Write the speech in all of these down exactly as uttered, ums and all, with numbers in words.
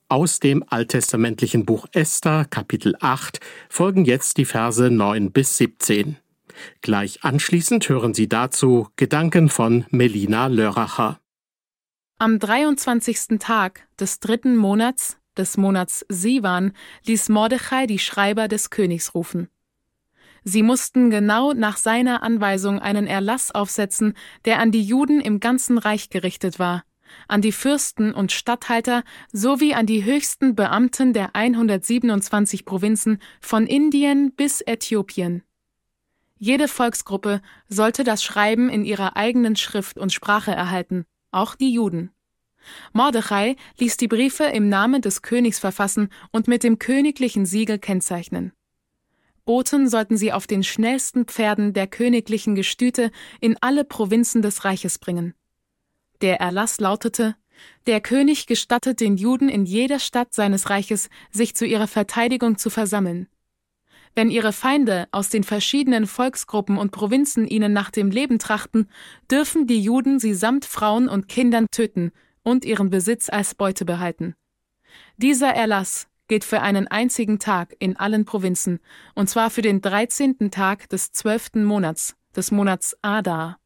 Aus dem alttestamentlichen Buch Esther, Kapitel acht, folgen jetzt die Verse neun bis siebzehn. Gleich anschließend hören Sie dazu Gedanken von Melina Lörracher. Am dreiundzwanzigsten Tag des dritten Monats, des Monats Siwan, ließ Mordechai die Schreiber des Königs rufen. Sie mussten genau nach seiner Anweisung einen Erlass aufsetzen, der an die Juden im ganzen Reich gerichtet war, an die Fürsten und Statthalter sowie an die höchsten Beamten der hundertsiebenundzwanzig Provinzen von Indien bis Äthiopien. Jede Volksgruppe sollte das Schreiben in ihrer eigenen Schrift und Sprache erhalten, auch die Juden. Mordechai ließ die Briefe im Namen des Königs verfassen und mit dem königlichen Siegel kennzeichnen. Boten sollten sie auf den schnellsten Pferden der königlichen Gestüte in alle Provinzen des Reiches bringen. Der Erlass lautete: Der König gestattet den Juden in jeder Stadt seines Reiches, sich zu ihrer Verteidigung zu versammeln. Wenn ihre Feinde aus den verschiedenen Volksgruppen und Provinzen ihnen nach dem Leben trachten, dürfen die Juden sie samt Frauen und Kindern töten und ihren Besitz als Beute behalten. Dieser Erlass gilt für einen einzigen Tag in allen Provinzen, und zwar für den dreizehnten Tag des zwölften Monats, des Monats Adar.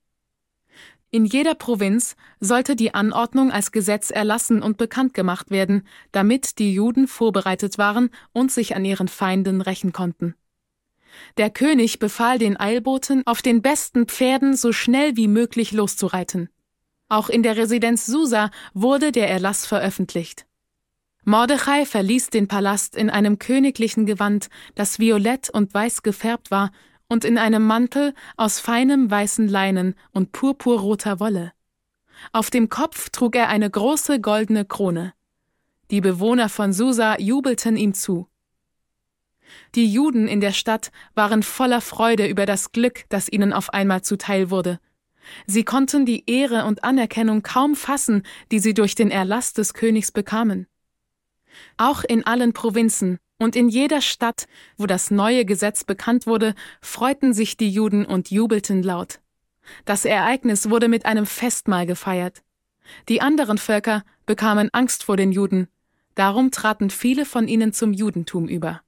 In jeder Provinz sollte die Anordnung als Gesetz erlassen und bekannt gemacht werden, damit die Juden vorbereitet waren und sich an ihren Feinden rächen konnten. Der König befahl den Eilboten, auf den besten Pferden so schnell wie möglich loszureiten. Auch in der Residenz Susa wurde der Erlass veröffentlicht. Mordechai verließ den Palast in einem königlichen Gewand, das violett und weiß gefärbt war, und in einem Mantel aus feinem weißen Leinen und purpurroter Wolle. Auf dem Kopf trug er eine große goldene Krone. Die Bewohner von Susa jubelten ihm zu. Die Juden in der Stadt waren voller Freude über das Glück, das ihnen auf einmal zuteil wurde. Sie konnten die Ehre und Anerkennung kaum fassen, die sie durch den Erlass des Königs bekamen. Auch in allen Provinzen und in jeder Stadt, wo das neue Gesetz bekannt wurde, freuten sich die Juden und jubelten laut. Das Ereignis wurde mit einem Festmahl gefeiert. Die anderen Völker bekamen Angst vor den Juden, darum traten viele von ihnen zum Judentum über.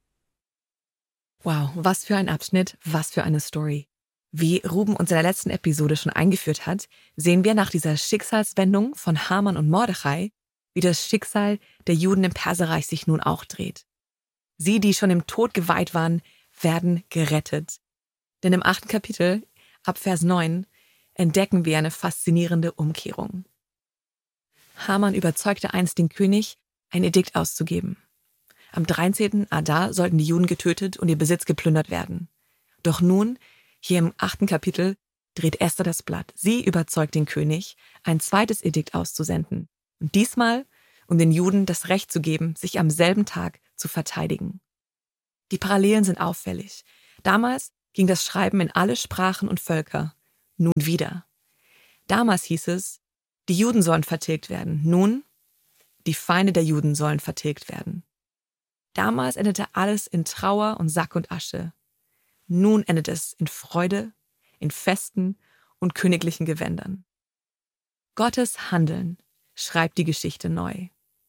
Wow, was für ein Abschnitt, was für eine Story. Wie Ruben uns in der letzten Episode schon eingeführt hat, sehen wir nach dieser Schicksalswendung von Haman und Mordechai, wie das Schicksal der Juden im Perserreich sich nun auch dreht. Sie, die schon im Tod geweiht waren, werden gerettet. Denn im achten Kapitel, ab Vers neun, entdecken wir eine faszinierende Umkehrung. Haman überzeugte einst den König, ein Edikt auszugeben. Am dreizehnten Adar sollten die Juden getötet und ihr Besitz geplündert werden. Doch nun, hier im achten Kapitel, dreht Esther das Blatt. Sie überzeugt den König, ein zweites Edikt auszusenden. Und diesmal, um den Juden das Recht zu geben, sich am selben Tag zu verteidigen. Die Parallelen sind auffällig. Damals ging das Schreiben in alle Sprachen und Völker. Nun wieder. Damals hieß es, die Juden sollen vertilgt werden. Nun, die Feinde der Juden sollen vertilgt werden. Damals endete alles in Trauer und Sack und Asche. Nun endet es in Freude, in Festen und königlichen Gewändern. Gottes Handeln schreibt die Geschichte neu.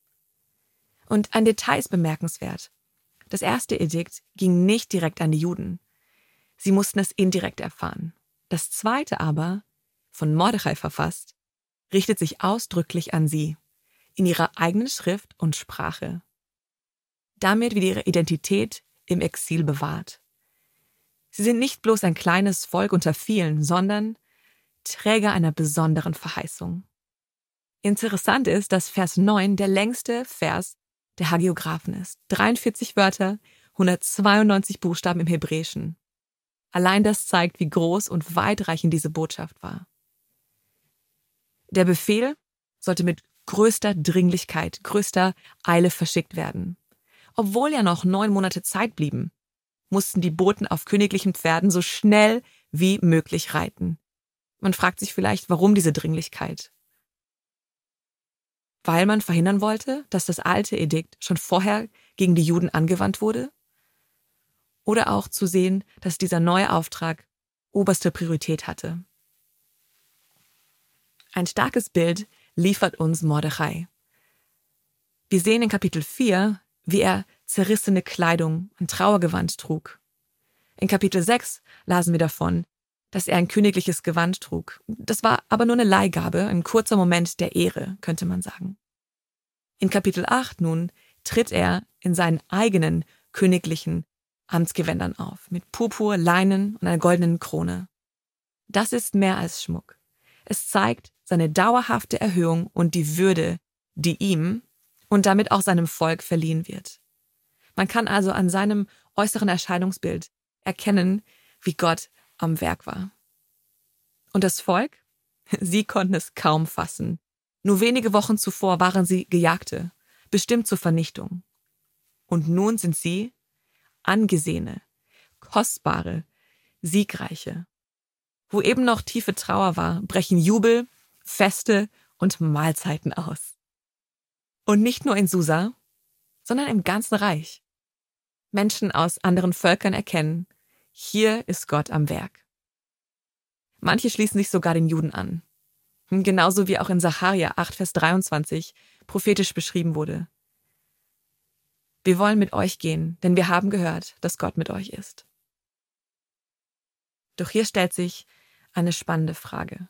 Und ein Detail ist bemerkenswert. Das erste Edikt ging nicht direkt an die Juden. Sie mussten es indirekt erfahren. Das zweite aber, von Mordechai verfasst, richtet sich ausdrücklich an sie, in ihrer eigenen Schrift und Sprache. Damit wird ihre Identität im Exil bewahrt. Sie sind nicht bloß ein kleines Volk unter vielen, sondern Träger einer besonderen Verheißung. Interessant ist, dass Vers neun der längste Vers der Hagiographen ist. dreiundvierzig Wörter, hundertzweiundneunzig Buchstaben im Hebräischen. Allein das zeigt, wie groß und weitreichend diese Botschaft war. Der Befehl sollte mit größter Dringlichkeit, größter Eile verschickt werden. Obwohl ja noch neun Monate Zeit blieben, mussten die Boten auf königlichen Pferden so schnell wie möglich reiten. Man fragt sich vielleicht, warum diese Dringlichkeit? Weil man verhindern wollte, dass das alte Edikt schon vorher gegen die Juden angewandt wurde? Oder auch zu sehen, dass dieser neue Auftrag oberste Priorität hatte. Ein starkes Bild liefert uns Mordechai. Wir sehen in Kapitel vier, wie er zerrissene Kleidung und Trauergewand trug. In Kapitel sechs lasen wir davon, dass er ein königliches Gewand trug. Das war aber nur eine Leihgabe, ein kurzer Moment der Ehre, könnte man sagen. In Kapitel acht nun tritt er in seinen eigenen königlichen Amtsgewändern auf, mit Purpur, Leinen und einer goldenen Krone. Das ist mehr als Schmuck. Es zeigt seine dauerhafte Erhöhung und die Würde, die ihm und damit auch seinem Volk verliehen wird. Man kann also an seinem äußeren Erscheinungsbild erkennen, wie Gott am Werk war. Und das Volk? Sie konnten es kaum fassen. Nur wenige Wochen zuvor waren sie Gejagte, bestimmt zur Vernichtung. Und nun sind sie angesehene, kostbare, siegreiche. Wo eben noch tiefe Trauer war, brechen Jubel, Feste und Mahlzeiten aus. Und nicht nur in Susa, sondern im ganzen Reich. Menschen aus anderen Völkern erkennen, hier ist Gott am Werk. Manche schließen sich sogar den Juden an. Genauso wie auch in Sacharja acht, Vers dreiundzwanzig prophetisch beschrieben wurde. Wir wollen mit euch gehen, denn wir haben gehört, dass Gott mit euch ist. Doch hier stellt sich eine spannende Frage.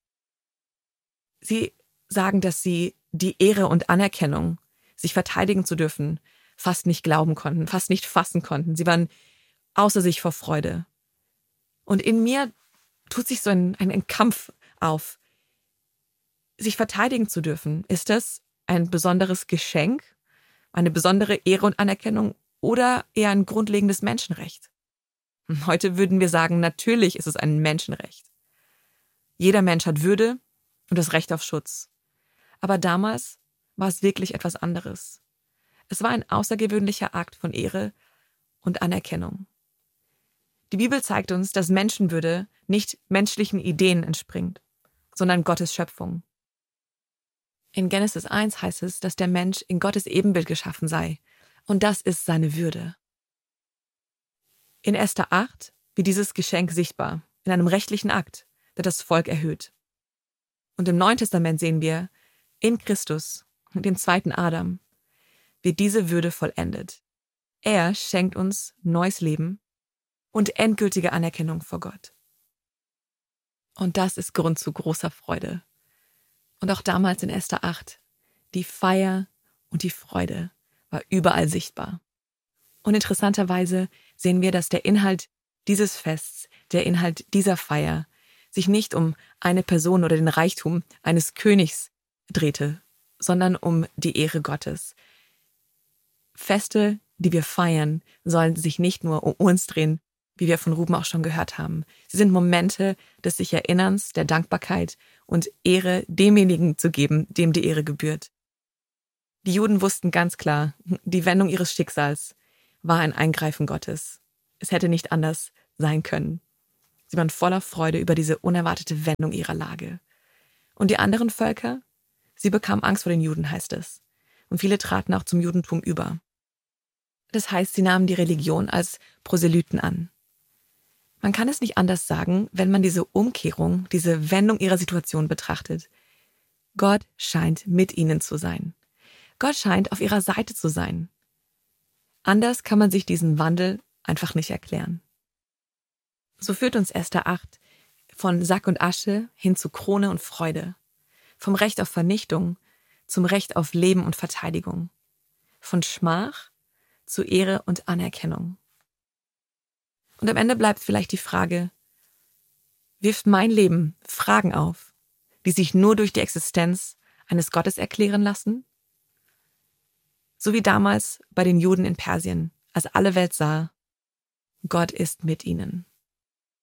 Sie sagen, dass sie die Ehre und Anerkennung, sich verteidigen zu dürfen, fast nicht glauben konnten, fast nicht fassen konnten. Sie waren außer sich vor Freude. Und in mir tut sich so ein, ein, ein Kampf auf. Sich verteidigen zu dürfen, ist das ein besonderes Geschenk, eine besondere Ehre und Anerkennung oder eher ein grundlegendes Menschenrecht? Heute würden wir sagen, natürlich ist es ein Menschenrecht. Jeder Mensch hat Würde und das Recht auf Schutz. Aber damals war es wirklich etwas anderes. Es war ein außergewöhnlicher Akt von Ehre und Anerkennung. Die Bibel zeigt uns, dass Menschenwürde nicht menschlichen Ideen entspringt, sondern Gottes Schöpfung. In Genesis eins heißt es, dass der Mensch in Gottes Ebenbild geschaffen sei, und das ist seine Würde. In Esther acht wird dieses Geschenk sichtbar, in einem rechtlichen Akt, der das Volk erhöht. Und im Neuen Testament sehen wir, in Christus, dem zweiten Adam, wird diese Würde vollendet. Er schenkt uns neues Leben und endgültige Anerkennung vor Gott. Und das ist Grund zu großer Freude. Und auch damals in Esther acht, die Feier und die Freude war überall sichtbar. Und interessanterweise sehen wir, dass der Inhalt dieses Fests, der Inhalt dieser Feier, sich nicht um eine Person oder den Reichtum eines Königs drehte, sondern um die Ehre Gottes. Feste, die wir feiern, sollen sich nicht nur um uns drehen, wie wir von Ruben auch schon gehört haben. Sie sind Momente des sich Erinnerns, der Dankbarkeit und Ehre demjenigen zu geben, dem die Ehre gebührt. Die Juden wussten ganz klar, die Wendung ihres Schicksals war ein Eingreifen Gottes. Es hätte nicht anders sein können. Sie waren voller Freude über diese unerwartete Wendung ihrer Lage. Und die anderen Völker? Sie bekamen Angst vor den Juden, heißt es. Und viele traten auch zum Judentum über. Das heißt, sie nahmen die Religion als Proselyten an. Man kann es nicht anders sagen, wenn man diese Umkehrung, diese Wendung ihrer Situation betrachtet. Gott scheint mit ihnen zu sein. Gott scheint auf ihrer Seite zu sein. Anders kann man sich diesen Wandel einfach nicht erklären. So führt uns Esther acht von Sack und Asche hin zu Krone und Freude, vom Recht auf Vernichtung zum Recht auf Leben und Verteidigung, von Schmach zu Ehre und Anerkennung. Und am Ende bleibt vielleicht die Frage, wirft mein Leben Fragen auf, die sich nur durch die Existenz eines Gottes erklären lassen? So wie damals bei den Juden in Persien, als alle Welt sah, Gott ist mit ihnen.